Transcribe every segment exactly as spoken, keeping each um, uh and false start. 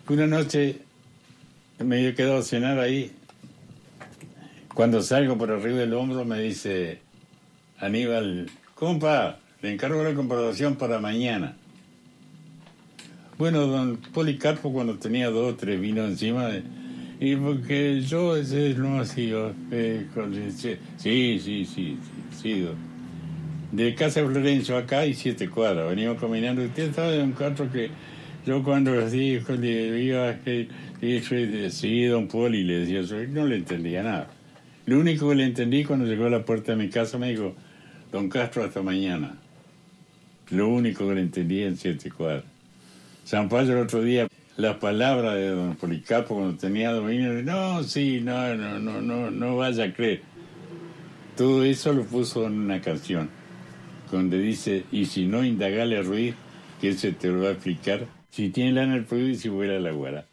Una noche me he quedado a cenar ahí. Cuando salgo por arriba del hombro me dice Aníbal, compa, le encargo la conversación para mañana. Bueno, don Policarpo cuando tenía dos o tres vinos encima, y porque yo ese no hacía, eh, sí, sí, sí, sí, sí, don. De casa de Florencio acá hay siete cuadras, venimos caminando, usted sabe de un cuatro que yo cuando les dijo, le iba, que sí, don Poli, le decía yo, no le entendía nada. Lo único que le entendí cuando llegó a la puerta de mi casa me dijo, don Castro, hasta mañana. Lo único que le entendí en siete cuadras. San Pablo el otro día, las palabras de don Policarpo cuando tenía dominio, no, sí, no, no, no, no, no vaya a creer. Todo eso lo puso en una canción, donde dice, y si no, indagale a Ruiz, que él se te lo va a explicar, si tiene lana el prohibido y si vuela la guara.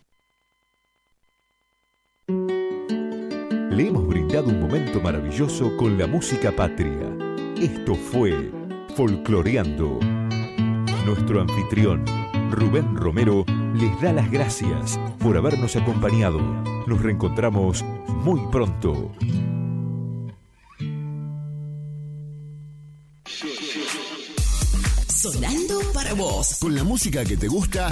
Le hemos brindado un momento maravilloso con la música patria. Esto fue Folcloreando. Nuestro anfitrión, Rubén Romero, les da las gracias por habernos acompañado. Nos reencontramos muy pronto. Sonando para vos. Con la música que te gusta.